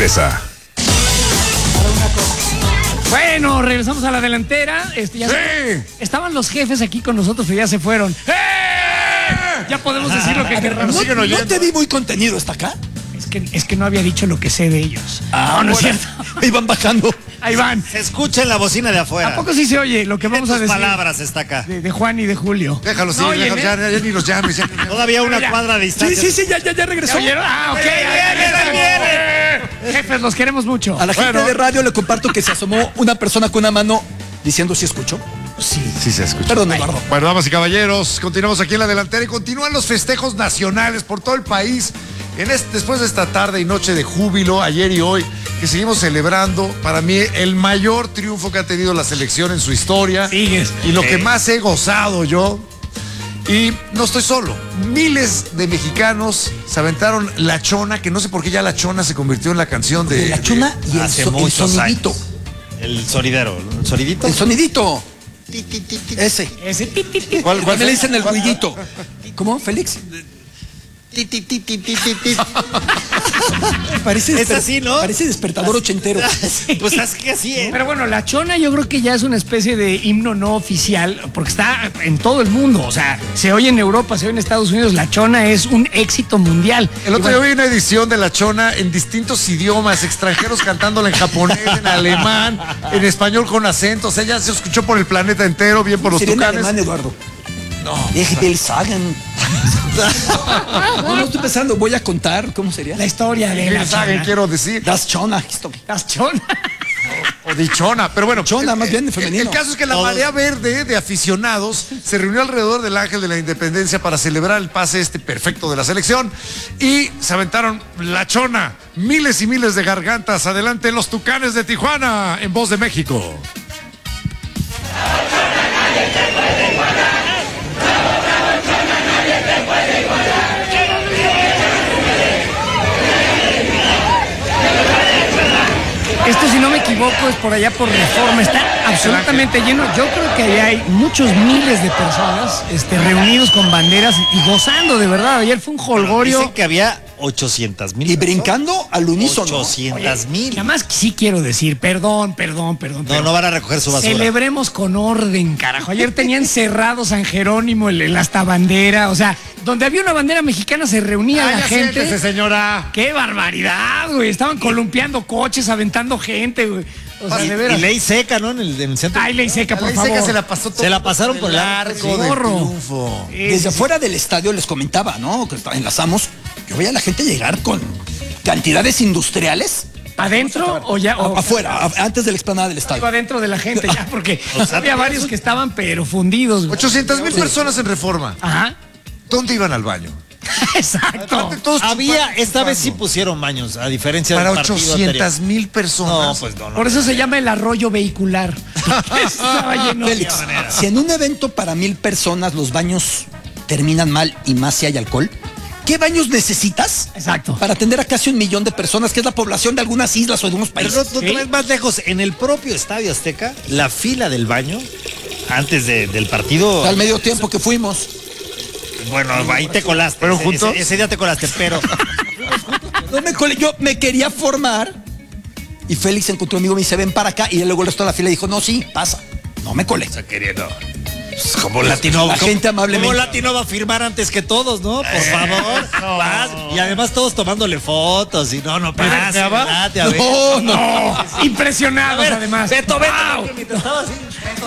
regresa. Bueno, regresamos a la delantera. ¡Sí! Estaban los jefes aquí con nosotros, pero ya se fueron. Ya podemos decir lo que queramos. ¿No te vi muy contenido hasta acá? Es que no había dicho lo que sé de ellos. No es cierto. Iban bajando. Ahí van. Se escucha en la bocina de afuera. ¿A poco sí se oye lo que vamos a decir? Palabras está acá. De Juan y de Julio. Déjalo, sí, No, déjalo, ya ni los llames. Ya. Todavía una cuadra de distancia. Sí, ya regresó. ¿Oyeron? Ah, ok. Viene. Jefes, los queremos mucho. A la gente de radio le comparto que se asomó una persona con una mano diciendo si escuchó. Sí se escucha. Perdón, Eduardo. Bueno, damas y caballeros, continuamos aquí en la delantera y continúan los festejos nacionales por todo el país. Después de esta tarde y noche de júbilo, ayer y hoy, que seguimos celebrando, para mí, el mayor triunfo que ha tenido la selección en su historia. Sigues. Y lo que más he gozado yo. Y no estoy solo. Miles de mexicanos se aventaron La Chona, que no sé por qué ya La Chona se convirtió en la canción de... La chona y el Hace sonidito. muchos El sonidero. ¿El sonidito? El sonidito. Ese. Ese ¿Cuál Me le dicen el ruidito. ¿Cómo, Félix? Parece Es así, ¿no? Parece despertador ochentero. Pues es que así, ¿eh? Pero bueno, la chona yo creo que ya es una especie de himno no oficial, porque está en todo el mundo. O sea, se oye en Europa, se oye en Estados Unidos. La chona es un éxito mundial. El otro día vi una edición de La Chona en distintos idiomas, extranjeros cantándola en japonés, en alemán, en español con acento. O sea, ya se escuchó por el planeta entero, bien por los Sería en tucanes. alemán, Eduardo. No. El Sagan. No estoy pensando, voy a contar, ¿cómo sería? La historia de la Saben, chona. quiero decir. Das Chona. Las chonas. O dichona, pero bueno. Chona, más bien femenino. El caso es que la marea verde de aficionados se reunió alrededor del Ángel de la Independencia para celebrar el pase perfecto de la selección y se aventaron La Chona, miles y miles de gargantas. Adelante los Tucanes de Tijuana, en voz de México. Esto, si no me equivoco, es por allá por Reforma. Está absolutamente lleno. Yo creo que ahí hay muchos miles de personas reunidos con banderas y gozando, de verdad. Ayer fue un jolgorio. Dicen que había 800,000. Y brincando al unísono. 800,000. Nada más que sí quiero decir, perdón. No van a recoger su basura. Celebremos con orden, carajo. Ayer tenían cerrado San Jerónimo, el hasta bandera. O sea, donde había una bandera mexicana se reunía la gente. Siéntese, señora. ¡Qué barbaridad, güey! Estaban columpiando coches, aventando gente, güey. O sea, de veras. Y ley seca, ¿no? En el centro. Ay, ley seca, por La ley favor. seca se la pasó todo. Se la pasaron por el arco del Zorro. triunfo. Desde afuera del estadio les comentaba, ¿no? Que enlazamos. Yo veía a la gente llegar con cantidades industriales. ¿Adentro o ya? O Afuera, antes de la explanada del iba estadio. adentro de la gente ya, porque había varios que estaban pero fundidos, güey. 800,000 personas en Reforma. Ajá. ¿Dónde iban al baño? Exacto. Aparte, todos Había, esta vez sí chupando. pusieron baños, a diferencia Para del partido anterior. 800,000 personas. No, pues no. Por eso se llama el arroyo vehicular. Estaba lleno. Félix, si en un evento para 1,000 personas los baños terminan mal y más si hay alcohol, ¿qué baños necesitas? Exacto. Para atender a casi 1,000,000 de personas, que es la población de algunas islas o de unos Pero países. no te ves más lejos. En el propio Estadio Azteca, la fila del baño, antes del partido. Al medio tiempo que fuimos. Bueno, ahí te colaste. ¿Fueron juntos? Ese día te colaste, pero. No me colé, yo me quería formar y Félix encontró un amigo y me dice, ven para acá. Y él luego el resto de la fila dijo, no, sí, pasa. No me colé. Queriendo. Como latino. La gente amablemente. Como latino va a firmar antes que todos, ¿no? Por favor. Vas. Y además todos tomándole fotos. Y no pasa. Date, a ver. No. Impresionados, además. Beto. Estaba así.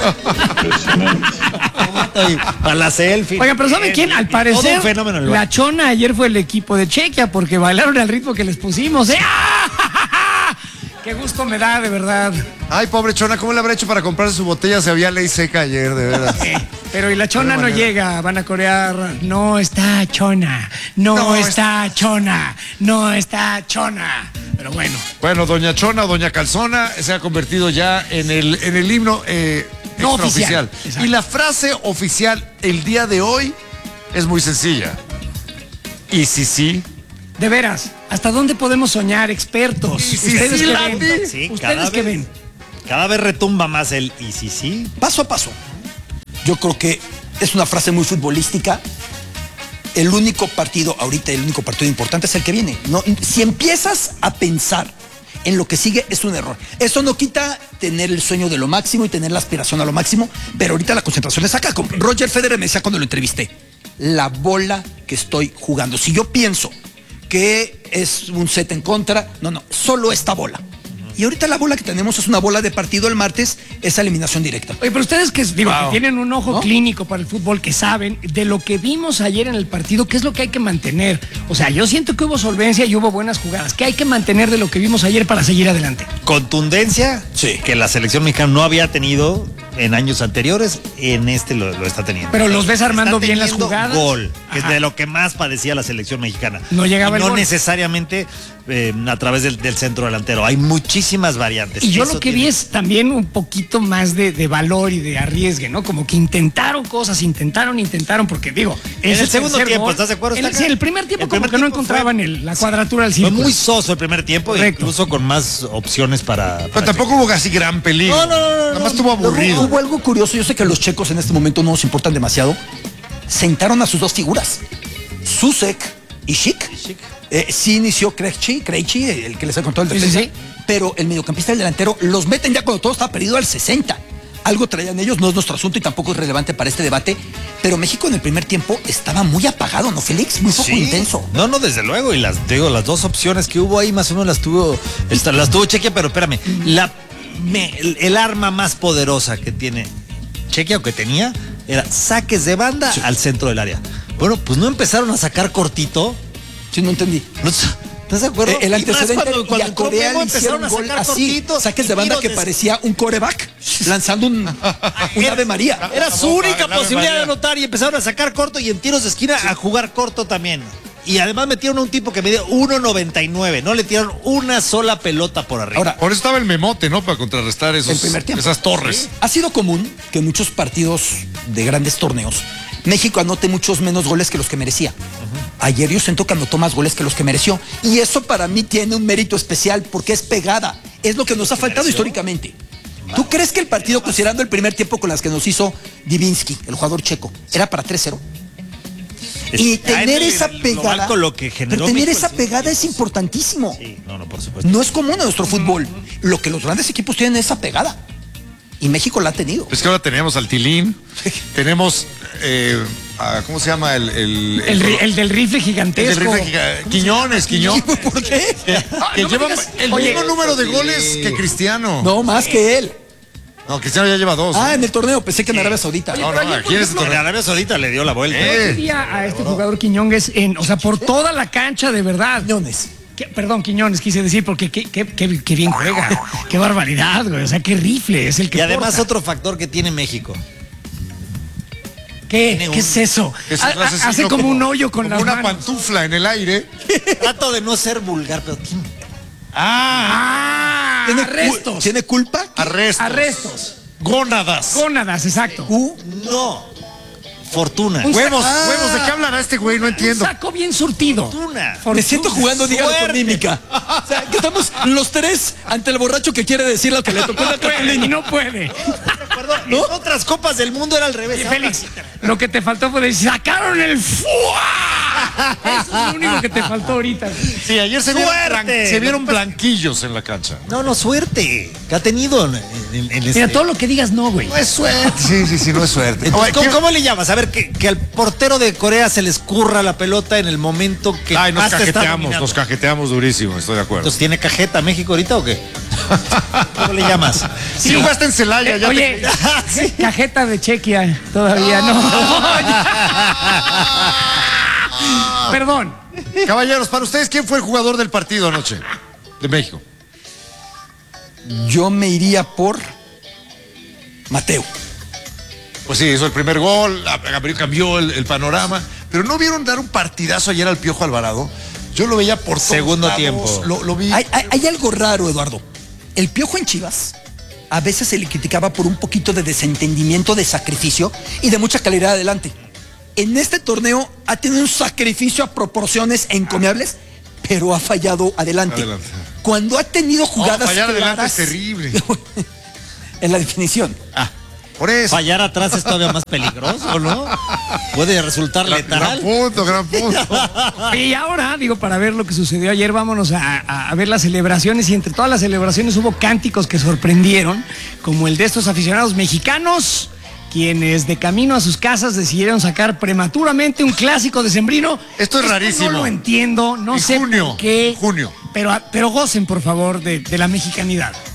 Para la selfie. Oigan, pero ¿saben quién? Al Todo parecer, un fenómeno. la chona ayer fue el equipo de Chequia porque bailaron al ritmo que les pusimos. ¡Ah! ¡Qué gusto me da, de verdad! Ay, pobre Chona, ¿cómo le habrá hecho para comprarse su botella si había ley seca ayer, de veras? Pero y la chona no llega, van a corear. No está chona, no está chona, no está chona. Pero bueno. Bueno, doña Chona, doña Calzona se ha convertido ya en el himno No extraoficial. oficial. Y la frase oficial el día de hoy es muy sencilla. Y sí. De veras, ¿hasta dónde podemos soñar, expertos? Sí, Ustedes sí, que Lati. ven. Sí, Ustedes cada que vez. ven. Cada vez retumba más el y sí. Paso a paso. Yo creo que es una frase muy futbolística. El único partido, ahorita el único partido importante es el que viene. No, si empiezas a pensar en lo que sigue es un error. Eso no quita tener el sueño de lo máximo y tener la aspiración a lo máximo, pero ahorita la concentración es acá. Como Roger Federer me decía cuando lo entrevisté, la bola que estoy jugando. Si yo pienso que es un set en contra, no, solo esta bola. Y ahorita la bola que tenemos es una bola de partido el martes, esa eliminación directa. Oye, pero ustedes que tienen un ojo clínico para el fútbol, que saben de lo que vimos ayer en el partido, ¿qué es lo que hay que mantener? O sea, yo siento que hubo solvencia y hubo buenas jugadas. ¿Qué hay que mantener de lo que vimos ayer para seguir adelante? Contundencia, Sí. que la selección mexicana no había tenido en años anteriores, en este lo está teniendo. Pero los ves armando Está bien las teniendo jugadas. Gol, que es Ajá. de lo que más padecía la selección mexicana. No llegaba Y el no gol. necesariamente a través del centro delantero. Hay muchísimas variantes. Y yo Eso lo que vi tiene- es también un poquito más de valor y de arriesgue, ¿no? Como que intentaron cosas, intentaron, porque digo... En ese el segundo tercer tiempo, gol- ¿estás de acuerdo? Sí, el primer tiempo El como primer que no tiempo encontraban la cuadratura del Fue círculo. muy soso el primer tiempo, Correcto. incluso con más opciones para Pero tampoco hubo así gran peligro. No. Nada más estuvo aburrido. Hubo algo curioso, yo sé que los checos en este momento no nos importan demasiado. Sentaron a sus dos figuras, Susek y Schick. Sí inició Krejci, el que les ha contado el Sí, defensa. sí. Pero el mediocampista y el delantero los meten ya cuando todo está perdido al 60. Algo traían ellos, no es nuestro asunto y tampoco es relevante para este debate. Pero México en el primer tiempo estaba muy apagado, ¿no, Félix? Muy poco intenso. No, desde luego. Y las dos opciones que hubo ahí, más o menos las tuvo Chequia, pero espérame. El arma más poderosa que tiene Chequia o que tenía era saques de banda al centro del área. Bueno, pues no empezaron a sacar cortito. Sí, no entendí. ¿Estás de acuerdo? El Y más antecedente y a entró Corea Memo, le hicieron gol sacar así, cortito, saques de y banda tiros que de- parecía un coreback lanzando un Ave María. Era su única Ave posibilidad María. de anotar y empezaron a sacar corto y en tiros de esquina a jugar corto también. Y además metieron a un tipo que mide 1.99. No le tiraron una sola pelota por arriba. Ahora, Por eso estaba el memote, ¿no? Para contrarrestar el primer tiempo. esas torres. Ha sido común que en muchos partidos de grandes torneos México anote muchos menos goles que los que merecía. Ayer yo siento que anotó más goles que los que mereció. Y eso para mí tiene un mérito especial porque es pegada. Es lo que nos ha faltado históricamente. ¿Tú crees que el partido, considerando el primer tiempo con las que nos hizo Divinsky, el jugador checo, era para 3-0? Y tener esa pegada, Con lo que generó pero tener México, esa sí. pegada es importantísimo. Sí, no, por supuesto. No es común en nuestro fútbol. Lo que los grandes equipos tienen es esa pegada. Y México la ha tenido. Es que ahora tenemos al Tilín, tenemos, ¿cómo se llama? El del rifle gigantesco. Quiñones. ¿Por qué? Que no me lleva digas- el oye, mismo número de goles que Cristiano. No, más que él. No, Cristiano ya lleva 2. Ah, en el torneo, pensé que en Arabia Saudita. No, aquí en este En torneo. Arabia Saudita le dio la vuelta. Día a este jugador Quiñones o sea, por toda la cancha, de verdad. Quiñones. Perdón, Quiñones, quise decir, porque qué bien juega. Qué barbaridad, güey. O sea, qué rifle es el que Y además porta. otro factor que tiene México. ¿Qué es eso? Eso hace Hace signo como un hoyo con como las una manos. pantufla en el aire. Trato de no ser vulgar, pero tiene... Arrestos. ¿Tiene culpa? Arrestos. Gónadas. Gónadas, exacto. No. Fortuna. Huevos. ¿De qué hablará este güey? No Un entiendo. saco bien surtido. Fortuna. Me siento jugando, dígalo con Suerte. mímica. O sea, que estamos los tres ante el borracho que quiere decir lo que le tocó en la Puede, y cartulina. no puede. En otras copas del mundo era al revés. Y Félix, lo que te faltó fue decir, sacaron el ¡fua! Eso es lo único que te faltó ahorita. Sí, ayer se Suerte. vieron blanquillos en la cancha. No, suerte. Que ha tenido en este... Mira, todo lo que digas no, güey. No es suerte. Sí, no es suerte. Entonces, ¿cómo le llamas? A ver, que al portero de Corea se le escurra la pelota en el momento que Ay, más te está dominando. nos cajeteamos durísimo, estoy de acuerdo. Entonces, ¿tiene cajeta México ahorita o qué? ¿Cómo le llamas? Si jugaste en Celaya, ya Oye, cajeta de Chequia, todavía no. Perdón. Caballeros, para ustedes, ¿quién fue el jugador del partido anoche? De México. Yo me iría por Mateo. Pues sí, hizo el primer gol, cambió el panorama. Pero ¿no vieron dar un partidazo ayer al Piojo Alvarado? Yo lo veía por todos Segundo lados, tiempo. Lo vi. Hay algo raro, Eduardo. El Piojo en Chivas a veces se le criticaba por un poquito de desentendimiento, de sacrificio y de mucha calidad adelante. En este torneo ha tenido un sacrificio a proporciones encomiables, pero ha fallado adelante. Cuando ha tenido jugadas fallar adelante claras, es terrible. en la definición. Por eso. Fallar atrás es todavía más peligroso, ¿no? Puede resultar Gran letal. punto, gran punto. Y ahora, digo, para ver lo que sucedió ayer, vámonos a ver las celebraciones. Y entre todas las celebraciones hubo cánticos que sorprendieron, como el de estos aficionados mexicanos, quienes de camino a sus casas decidieron sacar prematuramente un clásico decembrino. Esto es rarísimo. No lo entiendo, no En sé junio, por qué. junio. Pero gocen, por favor, de la mexicanidad.